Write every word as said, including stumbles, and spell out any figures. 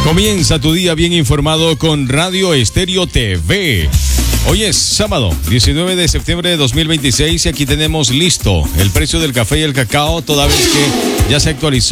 Comienza tu día bien informado con Radio Estéreo T V. Hoy es sábado, diecinueve de septiembre de dos mil veintiséis y aquí tenemos listo el precio del café y el cacao, toda vez que ya se actualizó